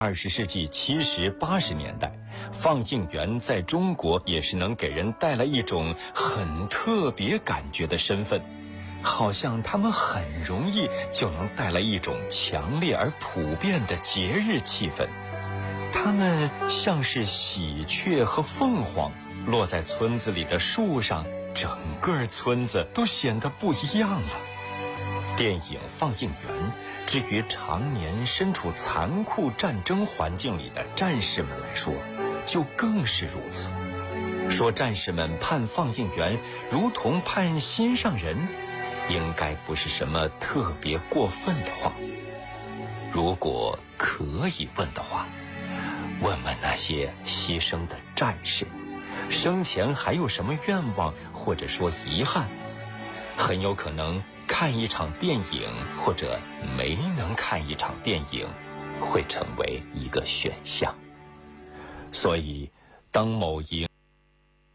20世纪70、80年代，放映员在中国也是能给人带来一种很特别感觉的身份，好像他们很容易就能带来一种强烈而普遍的节日气氛。他们像是喜鹊和凤凰，落在村子里的树上，整个村子都显得不一样了。电影放映员，至于常年身处残酷战争环境里的战士们来说，就更是如此。说战士们盼放映员如同盼心上人，应该不是什么特别过分的话。如果可以问的话，问问那些牺牲的战士，生前还有什么愿望或者说遗憾？很有可能看一场电影或者没能看一场电影会成为一个选项。所以当某一